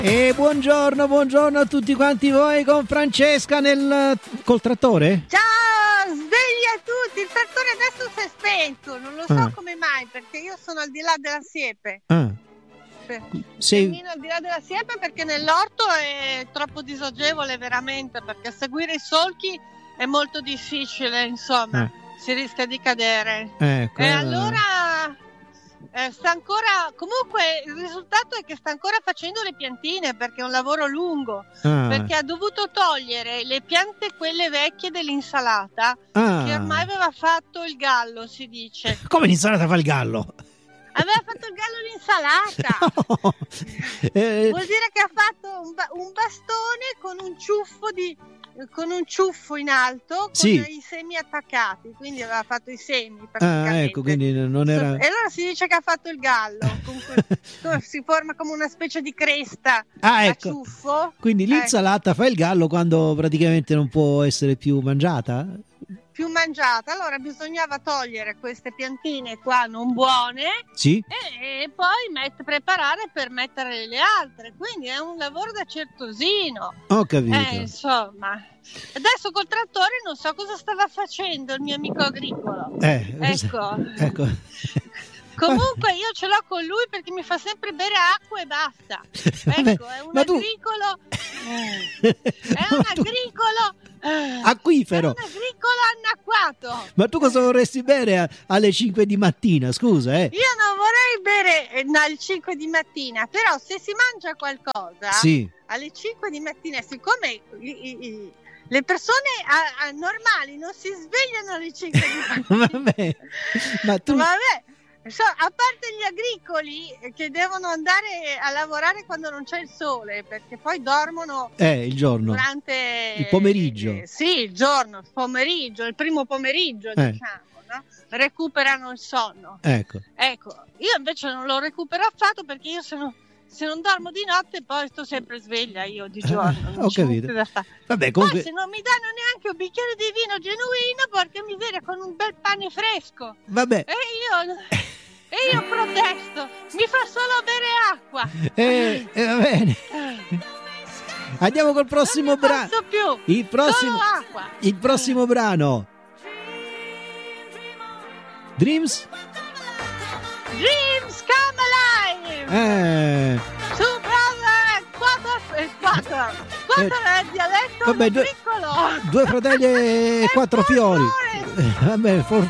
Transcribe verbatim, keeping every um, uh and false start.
E buongiorno, buongiorno a tutti quanti voi con Francesca nel col trattore. Ciao, svegli a tutti, il trattore adesso si è spento, non lo so Ah. come mai, perché io sono al di là della siepe. Ah, Per- sei Cammino al di là della siepe perché nell'orto è troppo disagevole veramente, perché seguire i solchi è molto difficile, insomma, Eh. si rischia di cadere. ecco. E eh, allora eh, sta ancora, comunque il risultato è che sta ancora facendo le piantine perché è un lavoro lungo, ah, perché ha dovuto togliere le piante quelle vecchie dell'insalata ah. che ormai aveva fatto il gallo, si dice. Come l'insalata fa il gallo? Aveva fatto il gallo d'insalata. No. Eh, Vuol dire che ha fatto un, ba- un bastone con un ciuffo di con un ciuffo in alto con Sì. i semi attaccati, quindi aveva fatto i semi ah, praticamente. ecco, quindi non era. E allora si dice che ha fatto il gallo, con que- come si forma come una specie di cresta Ah, a ecco. ciuffo. Quindi Ecco. l'insalata fa il gallo quando praticamente non può essere più mangiata? Più mangiata, allora bisognava togliere queste piantine qua non buone Sì? e, e poi met- preparare per mettere le altre, quindi è un lavoro da certosino. Ho capito. Eh, insomma, adesso col trattore non so cosa stava facendo il mio amico agricolo. Eh, Ecco. ecco. Comunque io ce l'ho con lui perché mi fa sempre bere acqua e basta. Vabbè, Ecco, è un ma tu- agricolo. È un Ma tu- agricolo. È Acquifero. un agricolo annacquato. Ma tu cosa vorresti bere a- alle cinque di mattina? Scusa, eh? Io non vorrei bere eh, no, alle cinque di mattina, però se si mangia qualcosa Sì. alle cinque di mattina, siccome i- i- i- le persone a- a- normali non si svegliano alle cinque di mattina. Vabbè. Ma tu Vabbè, so- a parte gli agricoli eh, che devono andare a lavorare quando non c'è il sole, perché poi dormono eh, il giorno. durante Il pomeriggio. eh, sì, il giorno, il pomeriggio, il primo pomeriggio, Eh. diciamo, no? Recuperano il sonno. Ecco. Ecco, io invece non lo recupero affatto perché io se non, se non dormo di notte poi sto sempre sveglia io di giorno. Ah, non ho c'è capito. niente da fare. Vabbè, Poi comunque se non mi danno neanche un bicchiere di vino genuino perché mi viene con un bel pane fresco vabbè. e io, e io protesto, mi fa solo bere acqua. Eh, eh, va bene. Andiamo col prossimo non ne brano. posso più. Il prossimo Solo acqua. Il prossimo brano. Dreams? Dreams come alive. Eh. Su brother, quattro e quattro. Quattro è il dialetto vabbè, due- piccolo. Due fratelli e quattro fiori. folklore. Eh, Vabbè, for-